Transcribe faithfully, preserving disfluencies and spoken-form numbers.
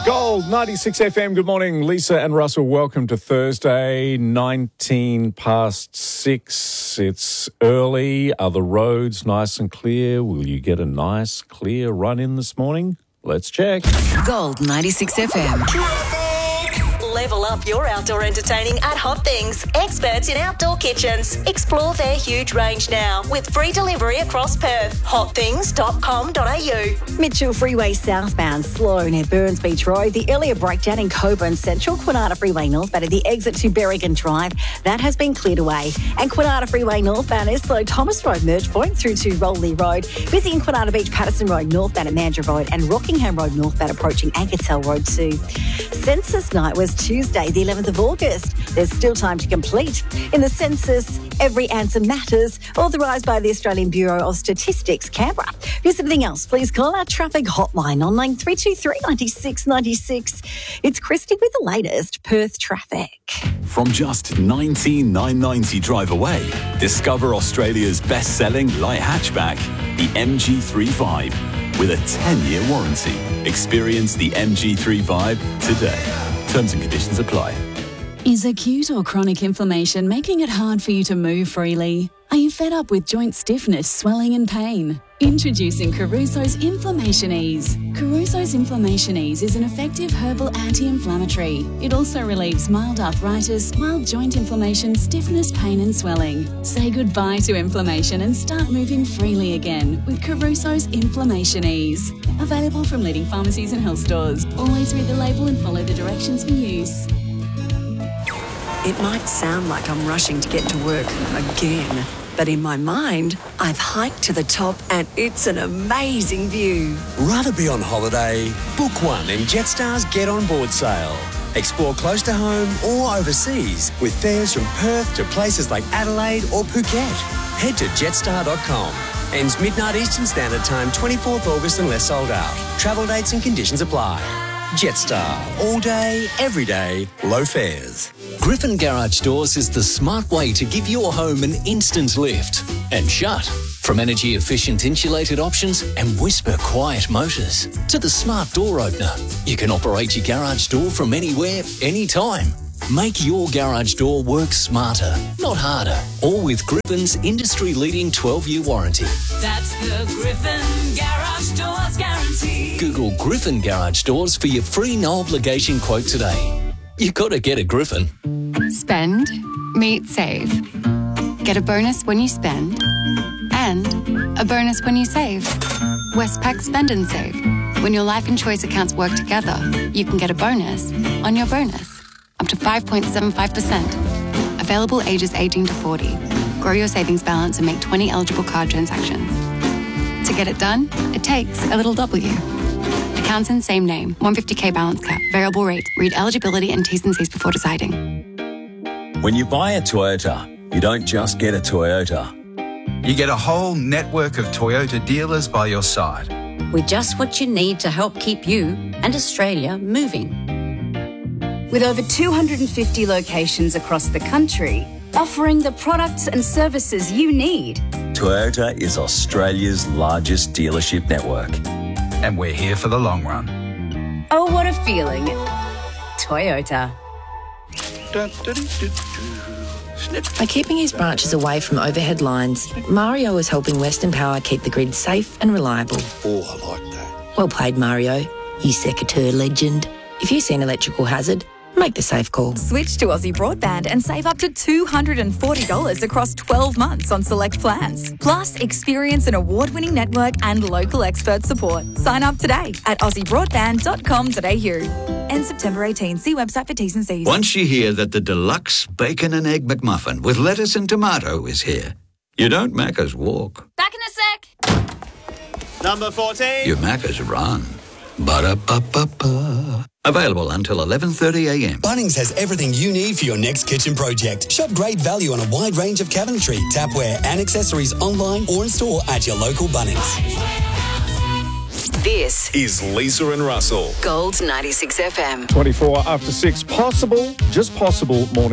Gold ninety-six F M. Good morning, Lisa and Russell. Welcome to Thursday, nineteen past six. It's early. Are the roads nice and clear? Will you get a nice, clear run in this morning? Let's check. Gold ninety-six F M. Level up your outdoor entertaining at Hot Things. Experts in outdoor kitchens. Explore their huge range now with free delivery across Perth. hot things dot com dot a u. Mitchell Freeway southbound, slow near Burns Beach Road. The earlier breakdown in Coburn Central. Quinata Freeway northbound at the exit to Berrigan Drive. That has been cleared away. And Quinata Freeway northbound is slow. Thomas Road merge point through to Roley Road. Busy in Quinata Beach, Patterson Road northbound at Mandurah Road. And Rockingham Road northbound approaching Ankertel Road too. Census night was Tuesday, the eleventh of August. There's still time to complete. In the census, every answer matters. Authorised by the Australian Bureau of Statistics, Canberra. If there's anything else, please call our traffic hotline on nine three two three, nine six nine six. It's Christy with the latest Perth traffic. From just nineteen thousand nine hundred ninety drive away, discover Australia's best-selling light hatchback, the M G thirty-five, with a ten-year warranty. Experience the M G thirty-five today. Terms and conditions apply. Is acute or chronic inflammation making it hard for you to move freely? Are you fed up with joint stiffness, swelling and pain? Introducing Caruso's Inflammation Ease. Caruso's Inflammation Ease is an effective herbal anti-inflammatory. It also relieves mild arthritis, mild joint inflammation, stiffness, pain and swelling. Say goodbye to inflammation and start moving freely again with Caruso's Inflammation Ease. Available from leading pharmacies and health stores. Always read the label and follow the directions for use. It might sound like I'm rushing to get to work again, but in my mind, I've hiked to the top and it's an amazing view. Rather be on holiday? Book one in Jetstar's Get On Board sale. Explore close to home or overseas with fares from Perth to places like Adelaide or Phuket. Head to jetstar dot com. Ends midnight Eastern Standard Time, twenty-fourth August unless sold out. Travel dates and conditions apply. Jetstar. All day, every day, low fares. Griffin Garage Doors is the smart way to give your home an instant lift and shut. From energy-efficient insulated options and whisper-quiet motors to the smart door opener, you can operate your garage door from anywhere, anytime. Make your garage door work smarter, not harder. All with Griffin's industry-leading twelve-year warranty. That's the Griffin Garage Doors guarantee. Google Griffin Garage Doors for your free no-obligation quote today. You gotta get a Griffin. Spend, meet, save. Get a bonus when you spend and a bonus when you save. Westpac Spend and Save. When your life and choice accounts work together, you can get a bonus on your bonus. Up to five point seven five percent. Available ages eighteen to forty. Grow your savings balance and make twenty eligible card transactions. To get it done, it takes a little W. Accounts in same name. one hundred fifty k balance cap. Variable rate. Read eligibility and T's and C's before deciding. When you buy a Toyota, you don't just get a Toyota. You get a whole network of Toyota dealers by your side. With just what you need to help keep you and Australia moving. With over two hundred fifty locations across the country, offering the products and services you need. Toyota is Australia's largest dealership network. And we're here for the long run. Oh, what a feeling. Toyota. By keeping his branches away from overhead lines, Mario is helping Western Power keep the grid safe and reliable. Oh, I like that. Well played, Mario, you secateurs legend. If you see an electrical hazard, make the safe call. Switch to Aussie Broadband and save up to two hundred forty dollars across twelve months on select plans. Plus, experience an award-winning network and local expert support. Sign up today at aussie broadband dot com dot a u. End September eighteenth. See website for T's and C's. Once you hear that the deluxe bacon and egg McMuffin with lettuce and tomato is here, you don't Macca's walk. Back in a sec. Number fourteen. You Macca's run. Ba-da-ba-ba-ba. Available until eleven thirty a m. Bunnings has everything you need for your next kitchen project. Shop great value on a wide range of cabinetry, tapware and accessories online or in store at your local Bunnings. This is Lisa and Russell. Gold ninety-six F M. twenty-four after six. Possible, just possible morning.